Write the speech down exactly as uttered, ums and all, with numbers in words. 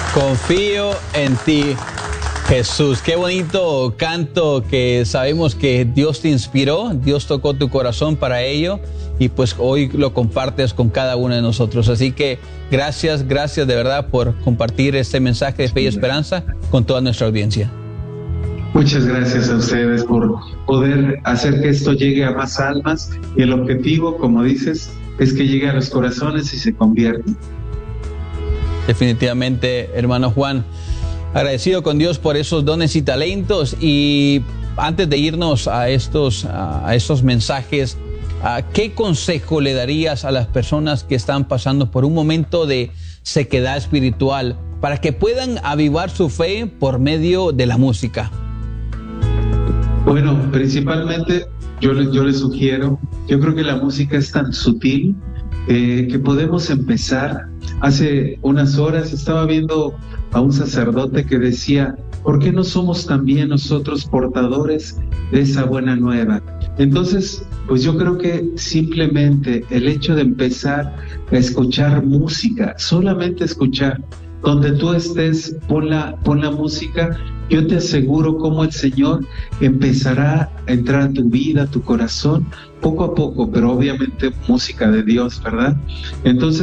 Confío en ti, Jesús. Qué bonito canto que sabemos que Dios te inspiró, Dios tocó tu corazón para ello y pues hoy lo compartes con cada uno de nosotros. Así que gracias, gracias de verdad por compartir este mensaje de fe y esperanza con toda nuestra audiencia. Muchas gracias a ustedes por poder hacer que esto llegue a más almas y el objetivo, como dices, es que llegue a los corazones y se convierta. Definitivamente, hermano Juan, agradecido con Dios por esos dones y talentos. Y antes de irnos a estos, a estos mensajes, ¿qué consejo le darías a las personas que están pasando por un momento de sequedad espiritual para que puedan avivar su fe por medio de la música? Bueno, principalmente yo les, yo les sugiero, yo creo que la música es tan sutil eh, que podemos empezar. Hace unas horas estaba viendo a un sacerdote que decía, ¿por qué no somos también nosotros portadores de esa buena nueva? Entonces, pues yo creo que simplemente el hecho de empezar a escuchar música, solamente escuchar, donde tú estés, pon la, pon la música, yo te aseguro cómo el Señor empezará a entrar a tu vida, a tu corazón, poco a poco, pero obviamente música de Dios, ¿verdad? Entonces,